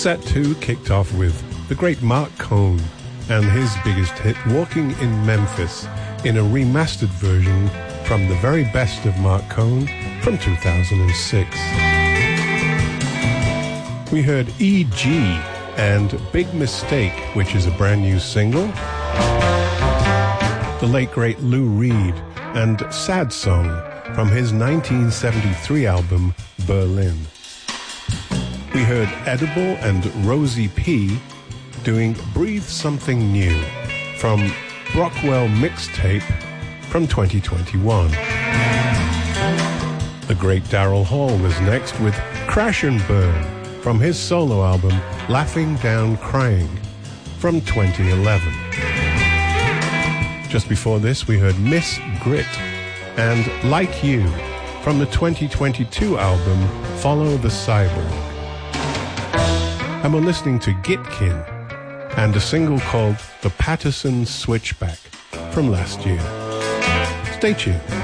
Set 2 kicked off with the great Mark Cohn and his biggest hit, Walking in Memphis, in a remastered version from the very best of Mark Cohn from 2006. We heard E.G. and Big Mistake, which is a brand new single. The late great Lou Reed and Sad Song from his 1973 album Berlin. We heard Edible and Rosie P doing Breathe Something New from Brockwell Mixtape from 2021. The great Daryl Hall was next with Crash and Burn from his solo album Laughing Down Crying from 2011. Just before this we heard Miss Grit and Like You from the 2022 album Follow the Cyborg. And we're listening to Gitkin and a single called The Patterson Switchback from last year. Stay tuned.